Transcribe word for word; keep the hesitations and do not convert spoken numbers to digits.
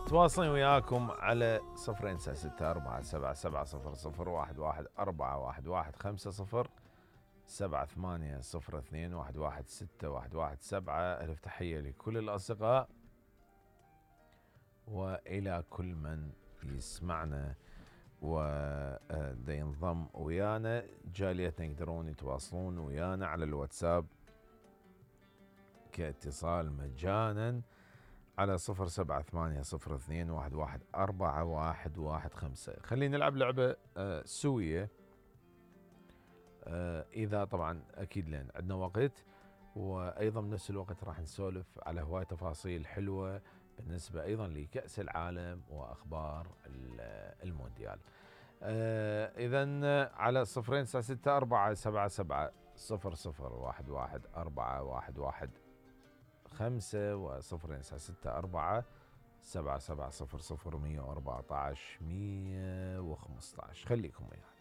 تواصلين وياكم على صفرين تسعة ستة أربعة سبعة سبعة صفر صفر واحد واحد أربعة واحد واحد خمسة صفر سبعة ثمانية صفر اثنين واحد واحد ستة واحد واحد سبعة. ألف تحية لكل الأصدقاء وإلى كل من يسمعنا ودا ينضم ويانا. جاليتنا يقدرون يتواصلون ويانا على الواتساب كاتصال مجانا على صفر سبعة ثمانية صفر اثنين واحد واحد أربعة واحد واحد خمسة. خلينا نلعب لعبة آه سوية آه إذا طبعا أكيد لين عندنا وقت، وأيضا بنفس الوقت راح نسولف على هواي تفاصيل حلوة بالنسبة أيضا لكأس العالم وأخبار المونديال. آه إذا على صفرين تسعة ستة أربعة سبعة سبعة صفر صفر واحد واحد أربعة واحد واحد خمسة وصفرين تسعة ستة أربعة سبعة سبعة صفر صفر مية وأربعة عشر مية وخمسة عشر. خليكم وياي.